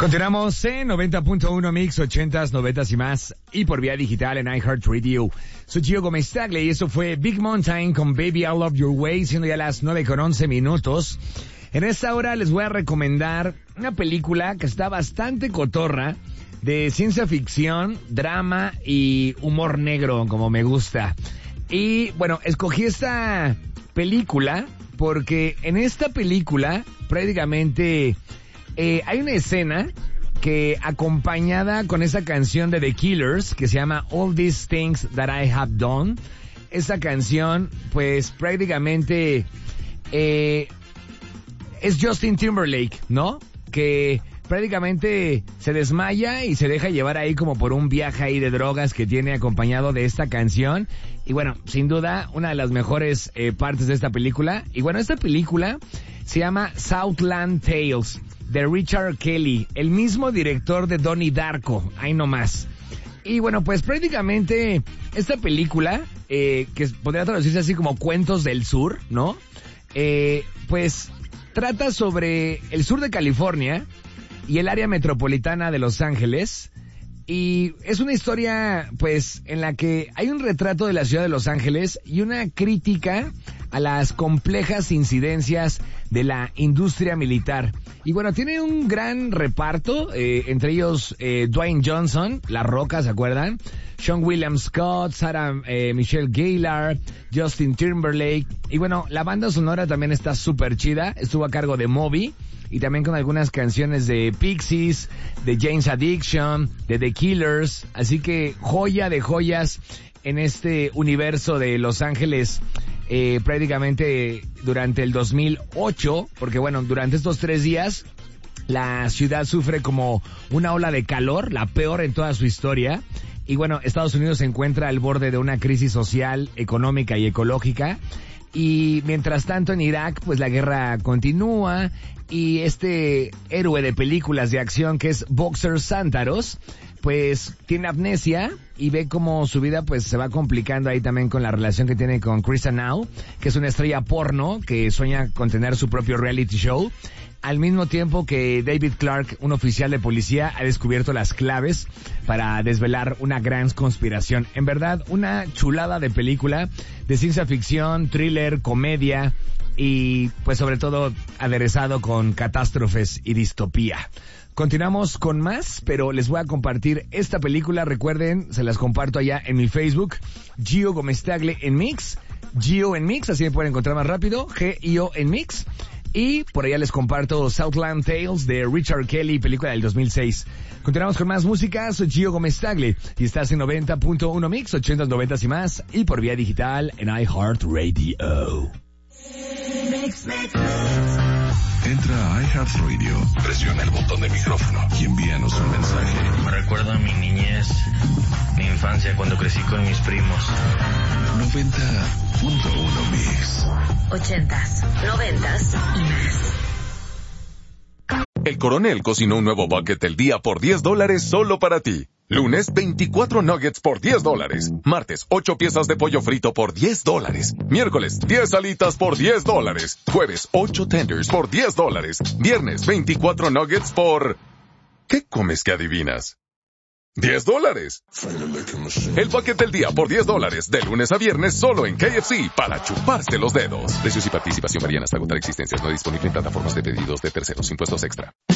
Continuamos en 90.1 Mix, 80s, 90s y más, y por vía digital en iHeartRadio. Soy Gio Gómez Tagle y eso fue Big Mountain con Baby I Love Your Way, siendo ya las 9:11. En esta hora les voy a recomendar una película que está bastante cotorra, de ciencia ficción, drama y humor negro, como me gusta. Y bueno, escogí esta película porque en esta película prácticamente hay una escena que, acompañada con esa canción de The Killers que se llama All These Things That I Have Done, esa canción pues prácticamente es Justin Timberlake, ¿no? Que prácticamente se desmaya y se deja llevar ahí como por un viaje ahí de drogas que tiene acompañado de esta canción. Y bueno, sin duda, una de las mejores partes de esta película. Y bueno, esta película se llama Southland Tales, de Richard Kelly, el mismo director de Donnie Darko, ahí nomás. Y bueno, pues prácticamente esta película, que podría traducirse así como Cuentos del Sur, ¿no? Pues trata sobre el sur de California y el área metropolitana de Los Ángeles. Y es una historia, pues, en la que hay un retrato de la ciudad de Los Ángeles y una crítica a las complejas incidencias de la industria militar. Y bueno, tiene un gran reparto, entre ellos Dwayne Johnson, La Roca, ¿se acuerdan? Sean William Scott, Sarah Michelle Gellar, Justin Timberlake. Y bueno, la banda sonora también está súper chida, estuvo a cargo de Moby. Y también con algunas canciones de Pixies, de Jane's Addiction, de The Killers. Así que joya de joyas en este universo de Los Ángeles, prácticamente durante el 2008. Porque bueno, durante estos 3 días la ciudad sufre como una ola de calor, la peor en toda su historia. Y bueno, Estados Unidos se encuentra al borde de una crisis social, económica y ecológica. Y mientras tanto en Irak, pues la guerra continúa y este héroe de películas de acción que es Boxer Santaros, pues tiene amnesia y ve cómo su vida pues se va complicando ahí también con la relación que tiene con Chris Now, que es una estrella porno que sueña con tener su propio reality show. Al mismo tiempo que David Clark, un oficial de policía, ha descubierto las claves para desvelar una gran conspiración. En verdad, una chulada de película de ciencia ficción, thriller, comedia y pues sobre todo aderezado con catástrofes y distopía. Continuamos con más, pero les voy a compartir esta película. Recuerden, se las comparto allá en mi Facebook, Gio Gómez Tagle en Mix, Gio en Mix, así me pueden encontrar más rápido, G-I-O en Mix. Y por allá les comparto Southland Tales de Richard Kelly, película del 2006. Continuamos con más música, soy Gio Gómez Tagle y estás en 90.1 Mix, 80s, 90s y más, y por vía digital en iHeartRadio. Entra a iHeartRadio, presiona el botón de micrófono y envíanos un mensaje. Me recuerda a mi niñez, mi infancia cuando crecí con mis primos. 90.1 Mix. 80s, 90s y más. El Coronel cocinó un nuevo bucket del día por $10 solo para ti. Lunes, 24 nuggets por $10. Martes, 8 piezas de pollo frito por $10. Miércoles, 10 alitas por $10. Jueves, 8 tenders por $10. Viernes, 24 nuggets por... ¿Qué comes que adivinas? $10. El bucket del día por $10, de lunes a viernes solo en KFC, para chuparse los dedos. Precios y participación varían hasta agotar existencias. No disponible en plataformas de pedidos de terceros. Impuestos extra.